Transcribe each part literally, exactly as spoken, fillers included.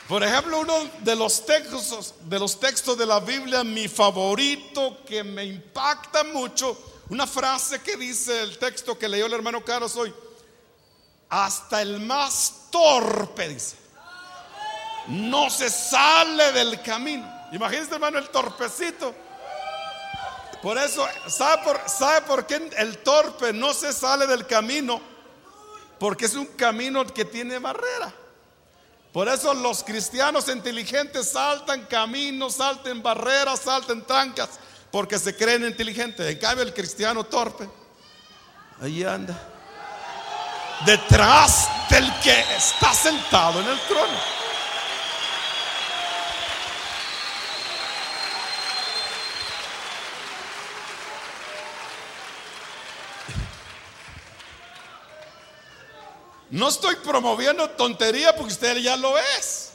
Por ejemplo, uno de los textos de los textos de la Biblia, mi favorito, que me impacta mucho, una frase que dice el texto que leyó el hermano Carlos hoy: hasta el más torpe, dice, no se sale del camino. Imagínense, hermano, el torpecito. Por eso, ¿sabe por, ¿sabe por qué el torpe no se sale del camino? Porque es un camino que tiene barrera. Por eso los cristianos inteligentes saltan caminos, saltan barreras, saltan trancas, porque se creen inteligentes. En cambio, el cristiano torpe, ahí anda, detrás del que está sentado en el trono. No estoy promoviendo tontería, porque usted ya lo es.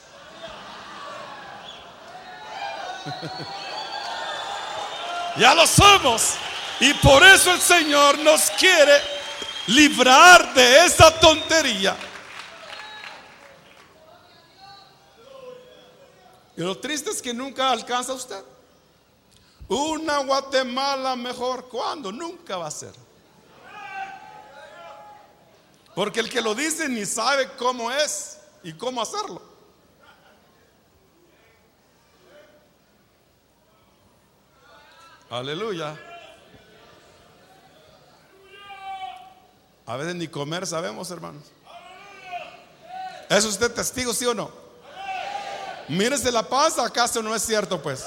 Ya lo somos. Y por eso el Señor nos quiere librar de esa tontería. Y lo triste es que nunca alcanza usted una Guatemala mejor. ¿Cuándo? Nunca va a ser. Porque el que lo dice ni sabe cómo es y cómo hacerlo. Aleluya. A veces ni comer sabemos, hermanos. ¿Es usted testigo, sí o no? Mírese la panza, ¿acaso no es cierto, pues?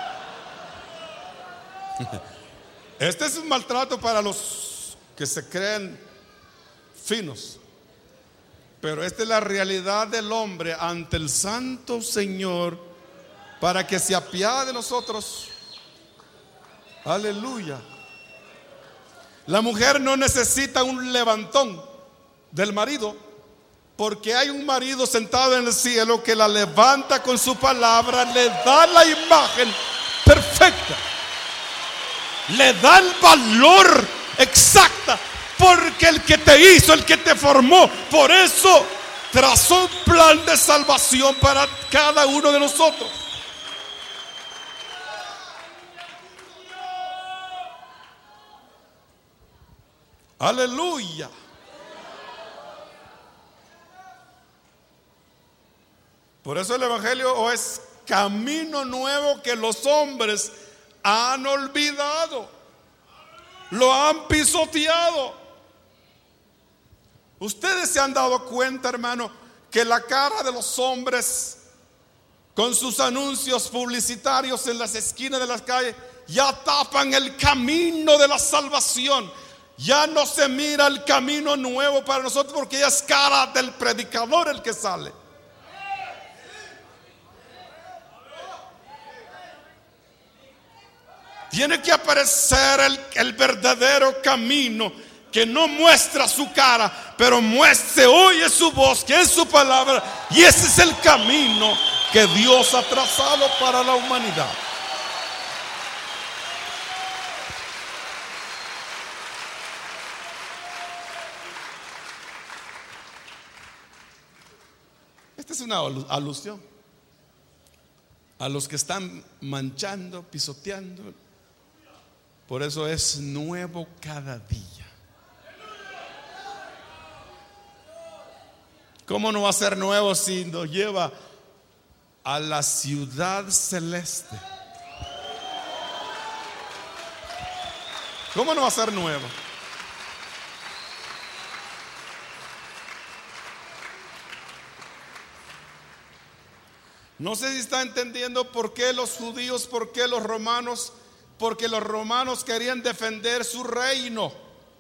Este es un maltrato para los que se creen finos, pero esta es la realidad del hombre ante el Santo Señor, para que se apiade de nosotros. Aleluya. La mujer no necesita un levantón del marido, porque hay un marido sentado en el cielo que la levanta con su palabra, le da la imagen perfecta, le da el valor exacta. Porque el que te hizo, el que te formó, por eso trazó un plan de salvación para cada uno de nosotros. Aleluya. Por eso el evangelio es camino nuevo que los hombres han olvidado, lo han pisoteado. Ustedes se han dado cuenta, hermano, que la cara de los hombres con sus anuncios publicitarios en las esquinas de las calles ya tapan el camino de la salvación. Ya no se mira el camino nuevo para nosotros, porque ya es cara del predicador el que sale. Tiene que aparecer el, el verdadero camino, que no muestra su cara, pero muestra, se oye su voz, que es su palabra. Y ese es el camino que Dios ha trazado para la humanidad. Esta es una alusión a los que están manchando, pisoteando. Por eso es nuevo cada día. ¿Cómo no va a ser nuevo si nos lleva a la ciudad celeste? ¿Cómo no va a ser nuevo? No sé si está entendiendo por qué los judíos, por qué los romanos, porque los romanos querían defender su reino.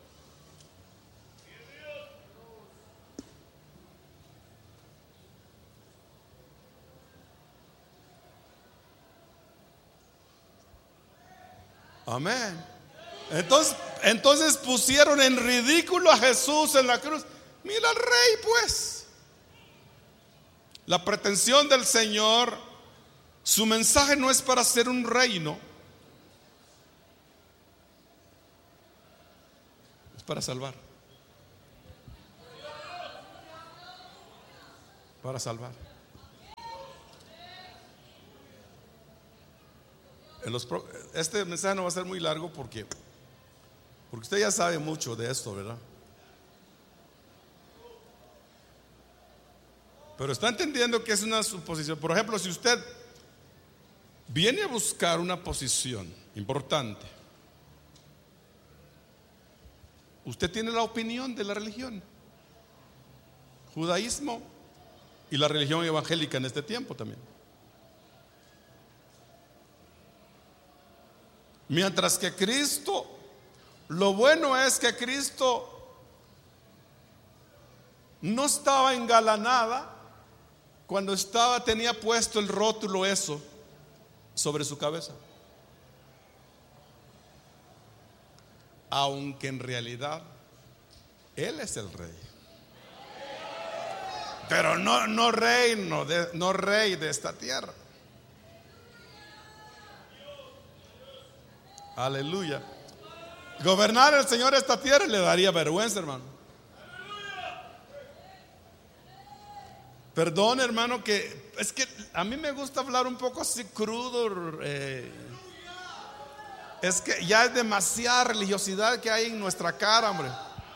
Amén. Entonces, entonces pusieron en ridículo a Jesús en la cruz. Mira al rey, pues. La pretensión del Señor, su mensaje no es para ser un reino, es para salvar. Para salvar. en los, este mensaje no va a ser muy largo porque, porque usted ya sabe mucho de esto, ¿verdad? Pero está entendiendo que es una suposición. Por ejemplo, si usted viene a buscar una posición importante, usted tiene la opinión de la religión, judaísmo y la religión evangélica en este tiempo también. Mientras que Cristo, lo bueno es que Cristo no estaba engalanada cuando estaba, tenía puesto el rótulo eso sobre su cabeza, aunque en realidad Él es el rey, pero no, no reino de, no rey de esta tierra. Aleluya. Gobernar el Señor esta tierra le daría vergüenza, hermano. Perdón, hermano, que es que a mí me gusta hablar un poco así crudo. eh, Es que ya es demasiada religiosidad que hay en nuestra cara, hombre.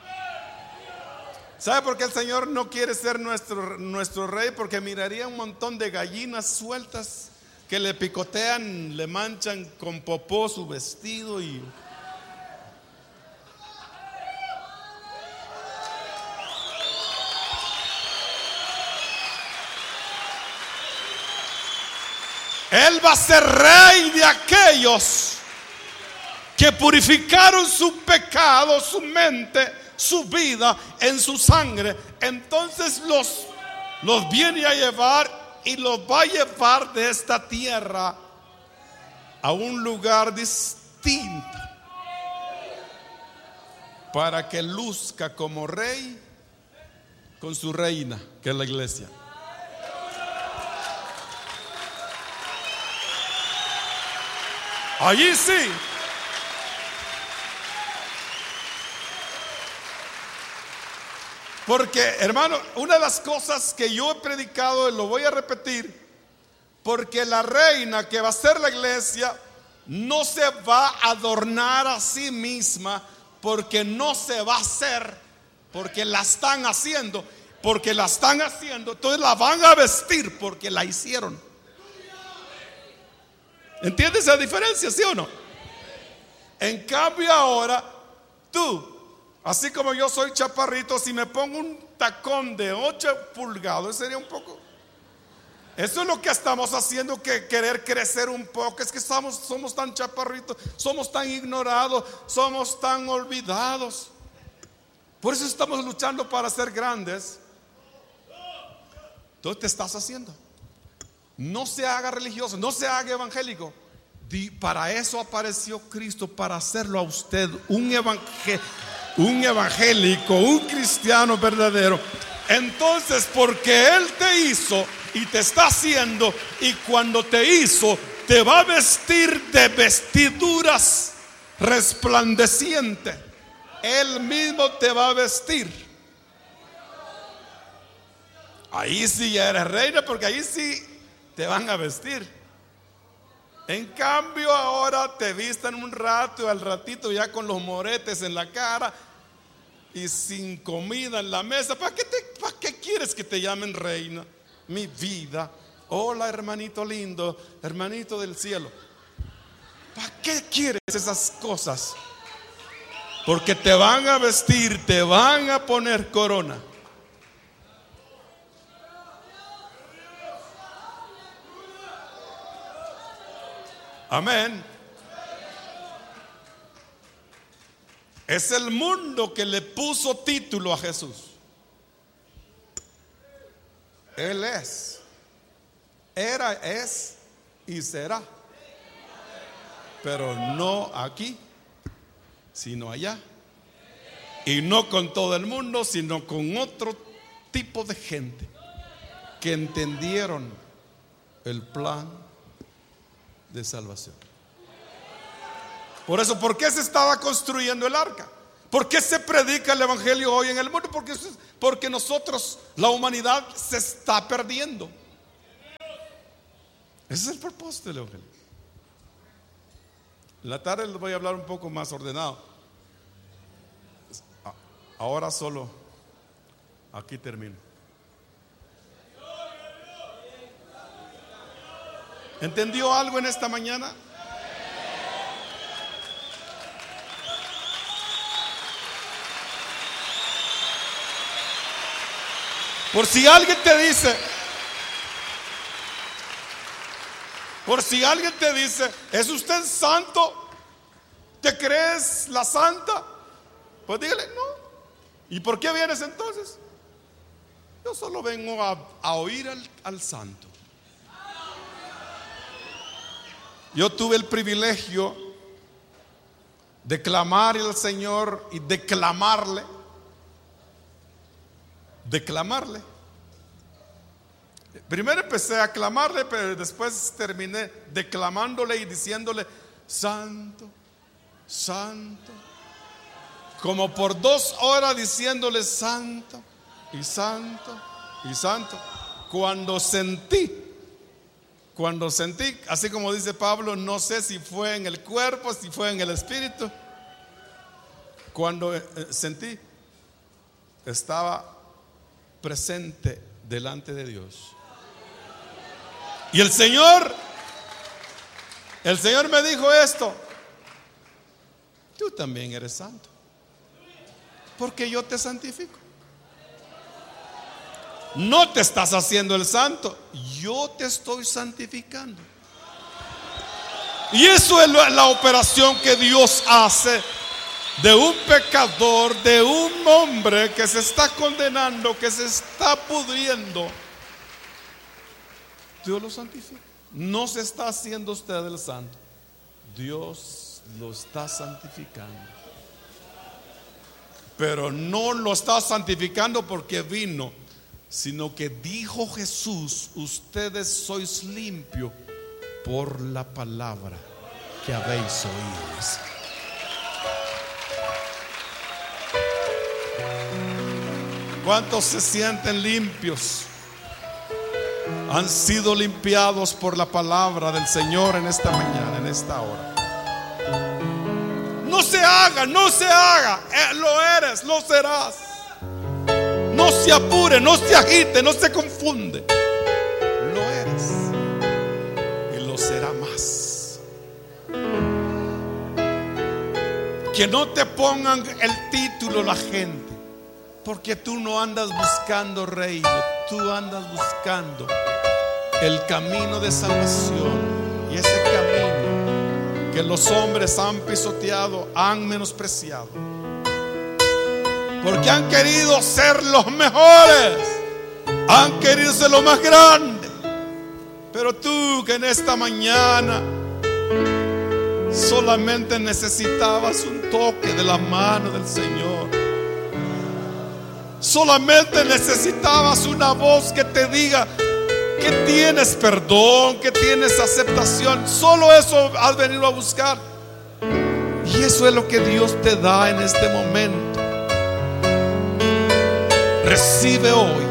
¿Sabe por qué el Señor no quiere ser nuestro, nuestro rey? Porque miraría un montón de gallinas sueltas que le picotean, le manchan con popó su vestido y... Él va a ser rey de aquellos que purificaron su pecado, su mente, su vida en su sangre. Entonces los, los viene a llevar y los va a llevar de esta tierra a un lugar distinto para que luzca como rey con su reina, que es la iglesia. Allí sí. Porque, hermano, una de las cosas que yo he predicado y lo voy a repetir, porque la reina que va a ser la iglesia no se va a adornar a sí misma, porque no se va a hacer, porque la están haciendo, porque la están haciendo, entonces la van a vestir porque la hicieron. ¿Entiendes esa diferencia, sí o no? En cambio ahora, tú, así como yo soy chaparrito, si me pongo un tacón de ocho pulgadas, sería un poco. Eso es lo que estamos haciendo, que querer crecer un poco. Es que estamos, somos tan chaparritos, somos tan ignorados, somos tan olvidados. Por eso estamos luchando para ser grandes. Tú te estás haciendo. No se haga religioso, no se haga evangélico. Para eso apareció Cristo, para hacerlo a usted un, evangel, un evangélico, un cristiano verdadero. Entonces, porque Él te hizo y te está haciendo, y cuando te hizo, te va a vestir de vestiduras resplandecientes. Él mismo te va a vestir. Ahí sí ya eres reina, porque ahí sí te van a vestir. En cambio ahora te vistan un rato y al ratito ya con los moretes en la cara y sin comida en la mesa. ¿Para qué, te, ¿Para qué quieres que te llamen reina? Mi vida. Hola, hermanito lindo, hermanito del cielo. ¿Para qué quieres esas cosas? Porque te van a vestir, te van a poner corona. Amén. Es el mundo que le puso título a Jesús. Él es, era, es y será. Pero no aquí, sino allá. Y no con todo el mundo, sino con otro tipo de gente que entendieron el plan de salvación. Por eso, ¿por qué se estaba construyendo el arca? ¿Por qué se predica el evangelio hoy en el mundo? Porque, porque nosotros, la humanidad, se está perdiendo. Ese es el propósito del evangelio. En la tarde les voy a hablar un poco más ordenado. Ahora solo aquí termino. ¿Entendió algo en esta mañana? Por si alguien te dice, por si alguien te dice, ¿es usted santo? ¿Te crees la santa? Pues dígale, no. ¿Y por qué vienes entonces? Yo solo vengo a, a oír al, al santo. Yo tuve el privilegio de clamar al Señor y declamarle. Declamarle. Primero empecé a clamarle, pero después terminé declamándole y diciéndole: santo, santo. Como por dos horas diciéndole santo y santo y santo. Cuando sentí, cuando sentí, así como dice Pablo, no sé si fue en el cuerpo, si fue en el espíritu. Cuando eh, sentí, estaba presente delante de Dios. Y el Señor, el Señor me dijo esto: tú también eres santo, porque yo te santifico. No te estás haciendo el santo, yo te estoy santificando. Y eso es la operación que Dios hace de un pecador, de un hombre que se está condenando, que se está pudriendo. Dios lo santifica. No se está haciendo usted el santo, Dios lo está santificando. Pero no lo está santificando porque vino, sino que dijo Jesús: ustedes sois limpios por la palabra que habéis oído. ¿Cuántos se sienten limpios? Han sido limpiados por la palabra del Señor en esta mañana, en esta hora. No se haga, no se haga. Eh, lo eres, lo serás. No se apure, no se agite, no se confunde. Lo eres y lo será más. Que no te pongan el título la gente, porque tú no andas buscando reino, tú andas buscando el camino de salvación. Y ese camino que los hombres han pisoteado, han menospreciado, porque han querido ser los mejores, han querido ser los más grandes. Pero tú, que en esta mañana solamente necesitabas un toque de la mano del Señor, solamente necesitabas una voz que te diga que tienes perdón, que tienes aceptación. Solo eso has venido a buscar. Y eso es lo que Dios te da en este momento. Recibe hoy